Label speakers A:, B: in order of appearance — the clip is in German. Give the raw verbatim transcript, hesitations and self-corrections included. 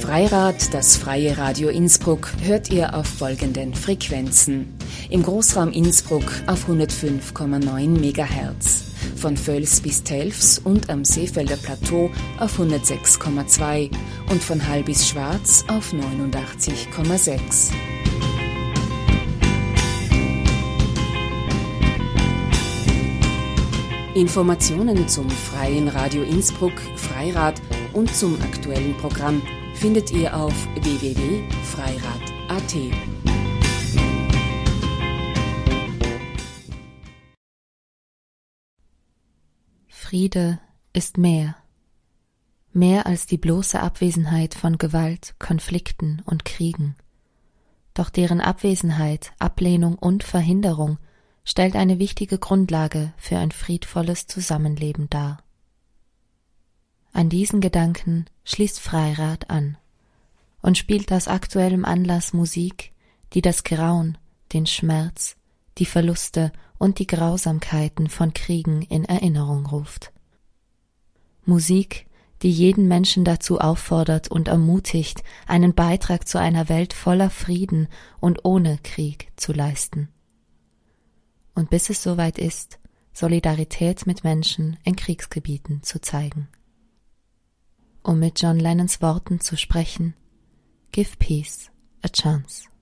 A: Freirad, das freie Radio Innsbruck, hört ihr auf folgenden Frequenzen. Im Großraum Innsbruck auf hundertfünf Komma neun Megahertz, von Völs bis Telfs und am Seefelder Plateau auf hundertsechs Komma zwei und von Hall bis Schwarz auf neunundachtzig Komma sechs. Informationen zum Freien Radio Innsbruck, Freirad und zum aktuellen Programm findet ihr auf w w w punkt freirad punkt a t.
B: Friede ist mehr. Mehr als die bloße Abwesenheit von Gewalt, Konflikten und Kriegen. Doch deren Abwesenheit, Ablehnung und Verhinderung stellt eine wichtige Grundlage für ein friedvolles Zusammenleben dar. An diesen Gedanken schließt Freirad an und spielt aus aktuellem Anlass Musik, die das Grauen, den Schmerz, die Verluste und die Grausamkeiten von Kriegen in Erinnerung ruft. Musik, die jeden Menschen dazu auffordert und ermutigt, einen Beitrag zu einer Welt voller Frieden und ohne Krieg zu leisten. Und bis es soweit ist, Solidarität mit Menschen in Kriegsgebieten zu zeigen. Um mit John Lennons Worten zu sprechen: Give peace a chance.